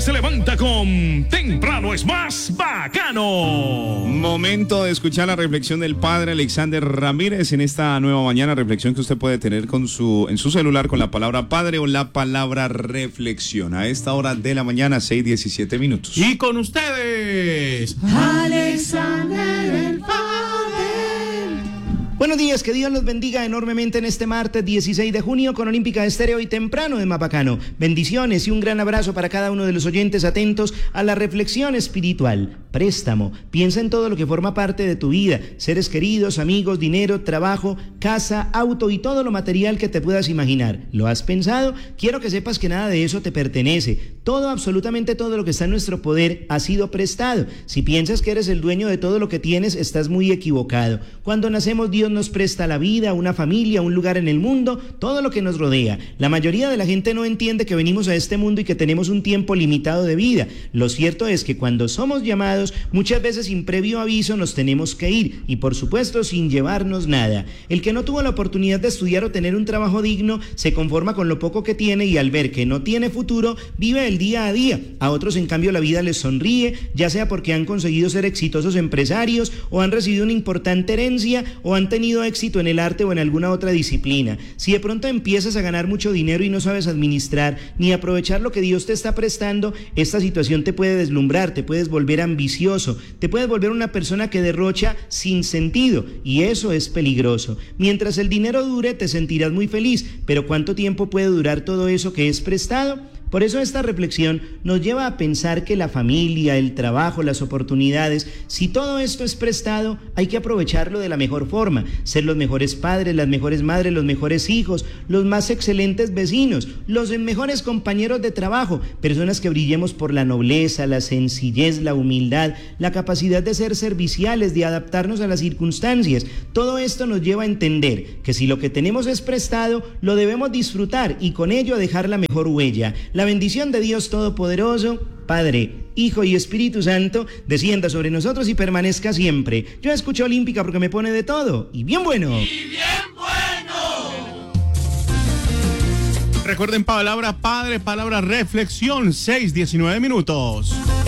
se levanta con Temprano es más bacano. Momento de escuchar la reflexión del padre Alexander Ramírez en esta nueva mañana. Reflexión que usted puede tener en su celular con la palabra padre o la palabra reflexión. A esta hora de la mañana, 6:17 minutos. Y con ustedes, Alexander el Padre. Buenos días, que Dios los bendiga enormemente en este martes 16 de junio con Olímpica Estéreo y Temprano de Más Bacano. Bendiciones y un gran abrazo para cada uno de los oyentes atentos a la reflexión espiritual. Préstamo. Piensa en todo lo que forma parte de tu vida: seres queridos, amigos, dinero, trabajo, casa, auto y todo lo material que te puedas imaginar. ¿Lo has pensado? Quiero que sepas que nada de eso te pertenece. Todo, absolutamente todo lo que está en nuestro poder ha sido prestado. Si piensas que eres el dueño de todo lo que tienes, estás muy equivocado. Cuando nacemos, Dios nos presta la vida, una familia, un lugar en el mundo, todo lo que nos rodea. La mayoría de la gente no entiende que venimos a este mundo y que tenemos un tiempo limitado de vida. Lo cierto es que cuando somos llamados, muchas veces sin previo aviso nos tenemos que ir, y por supuesto sin llevarnos nada. El que no tuvo la oportunidad de estudiar o tener un trabajo digno se conforma con lo poco que tiene, y al ver que no tiene futuro, vive el día a día. A otros, en cambio, la vida les sonríe, ya sea porque han conseguido ser exitosos empresarios, o han recibido una importante herencia, o han tenido éxito en el arte o en alguna otra disciplina. Si de pronto empiezas a ganar mucho dinero y no sabes administrar ni aprovechar lo que Dios te está prestando, esta situación te puede deslumbrar, te puedes volver ambicioso, te puedes volver una persona que derrocha sin sentido, y eso es peligroso. Mientras el dinero dure, te sentirás muy feliz, pero ¿cuánto tiempo puede durar todo eso que es prestado? Por eso esta reflexión nos lleva a pensar que la familia, el trabajo, las oportunidades, si todo esto es prestado, hay que aprovecharlo de la mejor forma, ser los mejores padres, las mejores madres, los mejores hijos, los más excelentes vecinos, los mejores compañeros de trabajo, personas que brillemos por la nobleza, la sencillez, la humildad, la capacidad de ser serviciales, de adaptarnos a las circunstancias. Todo esto nos lleva a entender que si lo que tenemos es prestado, lo debemos disfrutar y con ello dejar la mejor huella. La bendición de Dios Todopoderoso, Padre, Hijo y Espíritu Santo, descienda sobre nosotros y permanezca siempre. Yo escucho Olímpica porque me pone de todo, y bien bueno. ¡Y bien bueno! recuerden palabra padre, palabra reflexión, 6:19 minutos.